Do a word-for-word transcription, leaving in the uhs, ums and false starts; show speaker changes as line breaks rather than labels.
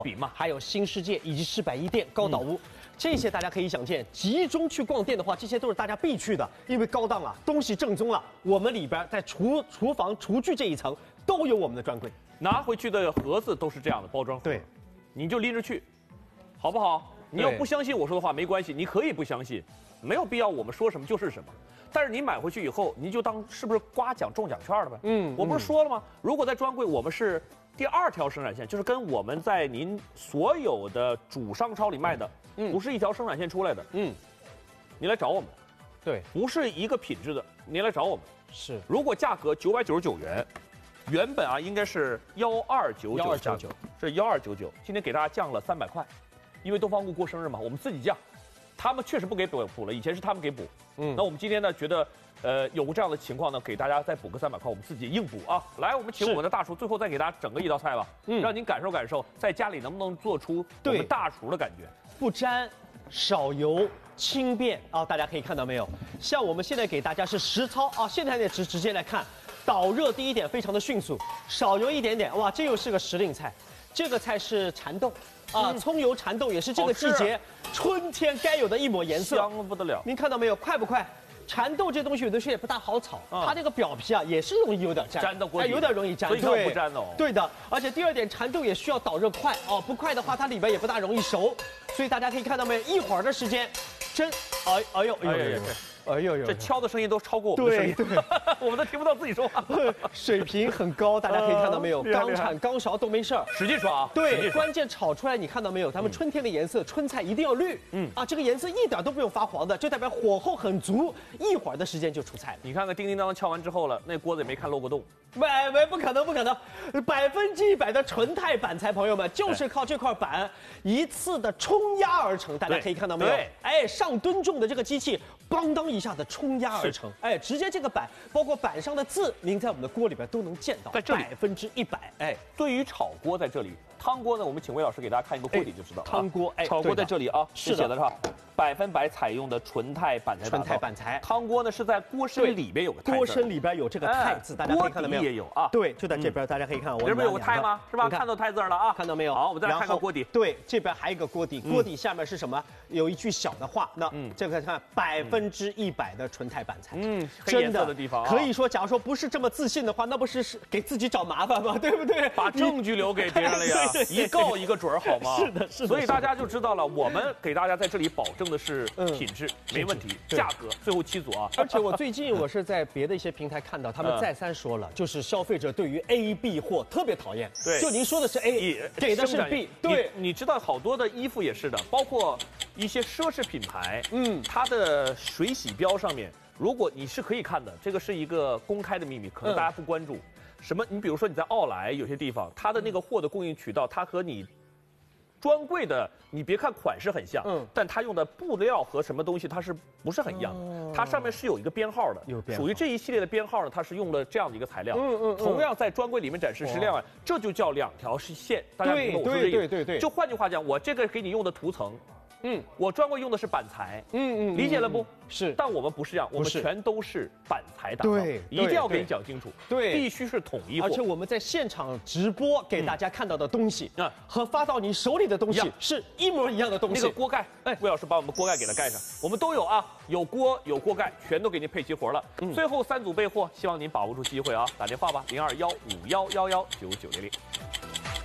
比嘛，
还有新世界以及世百一店、高岛屋。嗯 这些大家可以想见，集中去逛店的话，这些都是大家必去的，因为高档了，东西正宗了。我们里边在厨厨房、厨具这一层都有我们的专柜，
拿回去的盒子都是这样的包装盒，
对，
你就拎着去，好不好？你要不相信我说的话没关系，你可以不相信，没有必要我们说什么就是什么。但是你买回去以后，你就当是不是刮奖中奖券了呗？嗯，我不是说了吗？如果在专柜，我们是第二条生产线，就是跟我们在您所有的主商超里卖的。 嗯，不是一条生产线出来的，嗯，你来找我们，
对，
不是一个品质的，你来找我们
是。
如果价格九百九十九元，原本啊应该是幺二九九，幺二九九，是幺二九九，今天给大家降了三百块，因为东方顾过生日嘛，我们自己降，他们确实不给补补了，以前是他们给补，嗯，那我们今天呢觉得。 呃，有过这样的情况呢，给大家再补个三百块，我们自己硬补啊！来，我们请我们的大厨，最后再给大家整个一道菜吧，嗯，让您感受感受，在家里能不能做出我们大厨的感觉，
不粘、少油、轻便啊！大家可以看到没有？像我们现在给大家是实操啊，现在得直直接来看，导热第一点非常的迅速，少油一点点，哇，这又是个时令菜，这个菜是蚕豆。 啊，葱油蚕豆也是这个季节春天该有的一抹颜色，
香不得了。
您看到没有？快不快？蚕豆这东西有的时候也不大好炒，嗯、它这个表皮啊也是容易有点粘，
粘到锅底，
有点容易粘，
所以它不粘哦。
对的，而且第二点，蚕豆也需要导热快哦，不快的话它里边也不大容易熟，所以大家可以看到没有？一会儿的时间，真，哎哎呦哎呦哎呦。 哎呦呦，
这敲的声音都超过我们的声音，
对对，
我们都听不到自己说话，
水平很高，大家可以看到没有？刚铲刚勺都没事儿，
使劲刷啊！
对，关键炒出来你看到没有？咱们春天的颜色，春菜一定要绿，嗯啊，这个颜色一点都不用发黄的，就代表火候很足，一会儿的时间就出菜了。
你看看叮叮当当敲完之后了，那锅子也没看漏过洞。
喂喂，不可能不可能，百分之一百的纯钛板材，朋友们就是靠这块板一次的冲压而成，大家可以看到没有？哎，上吨重的这个机器，邦当一下子冲压。 而成，哎，直接这个板，包括板上的字，您在我们的锅里边都能见到，
在这里
百分之一百。
哎，对于炒锅在这里，汤锅呢，我们请魏老师给大家看一个锅底就知道。
汤锅，哎，
炒锅在这里啊，
是
写的是吧？百分百采用的纯钛板材，
纯钛板材。
汤锅呢是在锅身里边有个钛字，
锅身里边有这个钛字，大家可以看到没有？
也有啊，
对，就在这边，大家可以看，我
这边有个钛吗？是吧？看到钛字了啊，
看到没有？
好，我们再来看看锅底。
对，这边还有一个锅底，锅底下面是什么？有一句小的话，那这个看百分之一百的纯钛板材，嗯，
真的的地方
可以说，假如说不是这么自信的话，那不是是给自己找麻烦吗？对不对？
把证据留给别人了呀，一告一个准儿，好吗？
是的，是的。
所以大家就知道了，我们给大家在这里保证的是品质。 没问题，价格最后七组啊！
而且我最近我是在别的一些平台看到，他们再三说了，就是消费者对于 A、B 货特别讨厌。
对，
就您说的是 A， 给的是 B。对，
你知道好多的衣服也是的，包括一些奢侈品牌，嗯，它的水洗标上面，如果你是可以看的，这个是一个公开的秘密，可能大家不关注。什么？你比如说你在奥莱有些地方，它的那个货的供应渠道，它和你。 专柜的，你别看款式很像，嗯，但它用的布料和什么东西，它是不是很一样？哦、它上面是有一个编号的，
有编号，
属于这一系列的编号呢，它是用了这样的一个材料，嗯嗯，同样在专柜里面展示是另外，这就叫两条线，大家明白我说这意思？对对对，就换句话讲，我这个给你用的涂层。 嗯，我专柜用的是板材，嗯嗯，理解了不？
是，
但我们不是这样，我们全都是板材打造，
对，
一定要给你讲清楚，
对，
必须是统一货。
而且我们在现场直播给大家看到的东西，啊，和发到你手里的东西是一模一样的东西。
那个锅盖，哎，魏老师把我们锅盖给它盖上，我们都有啊，有锅有锅盖，全都给您配齐活了。最后三组备货，希望您把握住机会啊，打电话吧，零二幺五幺幺幺九九零零。